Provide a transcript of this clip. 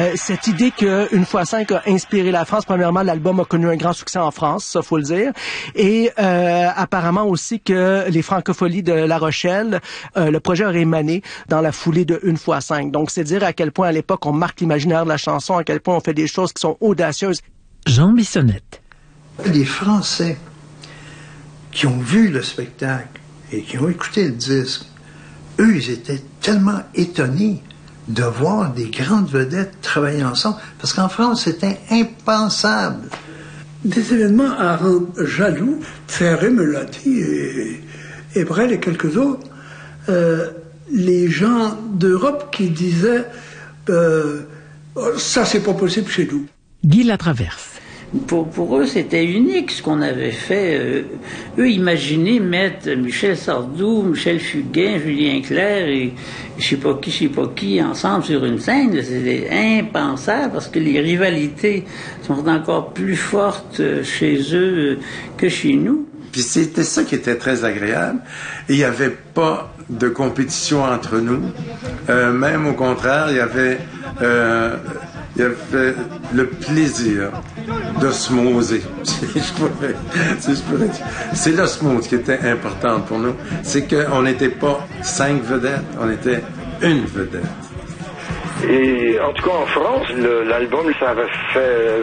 cette idée que Une fois 5 a inspiré la France. Premièrement, l'album a connu un grand succès en France, ça faut le dire. Et apparemment aussi que les Francopholies de La Rochelle, le projet aurait émané dans la foulée de Une fois 5. Donc c'est dire à quel point à l'époque on marque l'imaginaire de la chanson, à quel point on fait des choses qui sont audacieuses. Jean Bissonnette. Les Français qui ont vu le spectacle et qui ont écouté le disque, eux, ils étaient tellement étonnés de voir des grandes vedettes travailler ensemble, parce qu'en France, c'était impensable. Des événements à rendre jaloux, Ferré me l'a dit, et Brel et quelques autres, les gens d'Europe qui disaient ça, c'est pas possible chez nous. Guy Latraverse. Pour eux, c'était unique ce qu'on avait fait. Eux imaginaient mettre Michel Sardou, Michel Fugain, Julien Clerc et je sais pas qui ensemble sur une scène. C'était impensable parce que les rivalités sont encore plus fortes chez eux que chez nous. Puis c'était ça qui était très agréable. Il n'y avait pas de compétition entre nous. Même au contraire, il y avait le plaisir d'osmoser, si je pourrais dire. C'est l'osmose qui était importante pour nous. C'est qu'on n'était pas 5 vedettes, on était une vedette. Et en tout cas en France, l'album, ça avait fait